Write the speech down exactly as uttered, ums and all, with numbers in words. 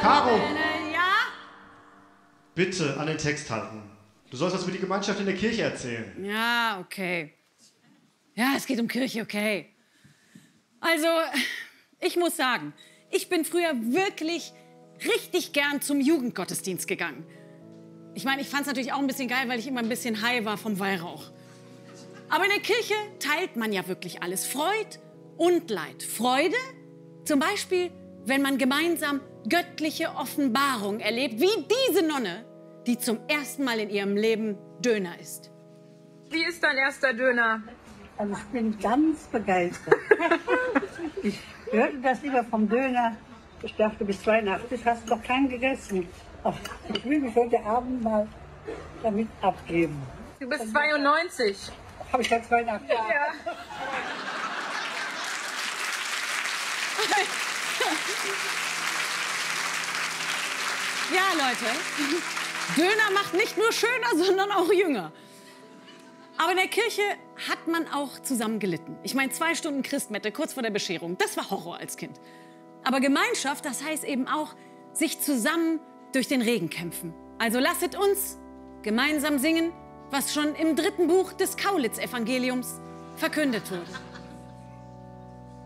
Caro! Ja? Bitte an den Text halten. Du sollst was über die Gemeinschaft in der Kirche erzählen. Ja, okay. Ja, es geht um Kirche, okay. Also, ich muss sagen, ich bin früher wirklich richtig gern zum Jugendgottesdienst gegangen. Ich meine, ich fand es natürlich auch ein bisschen geil, weil ich immer ein bisschen high war vom Weihrauch. Aber in der Kirche teilt man ja wirklich alles. Freud und Leid. Freude, zum Beispiel, wenn man gemeinsam göttliche Offenbarung erlebt, wie diese Nonne, die zum ersten Mal in ihrem Leben Döner isst. Wie ist dein erster Döner? Also ich bin ganz begeistert. Ich hörte das lieber vom Döner. Ich dachte, bis zweiundachtzig hast du noch keinen gegessen. Aber ich will mich heute Abend mal damit abgeben. Du bist zweiundneunzig. Habe ich ja zweiundachtzig? Ja. Ja, Leute, Döner macht nicht nur schöner, sondern auch jünger. Aber in der Kirche hat man auch zusammen gelitten. Ich meine, zwei Stunden Christmette kurz vor der Bescherung, das war Horror als Kind. Aber Gemeinschaft, das heißt eben auch, sich zusammen durch den Regen kämpfen. Also lasset uns gemeinsam singen, was schon im dritten Buch des Kaulitz-Evangeliums verkündet wurde.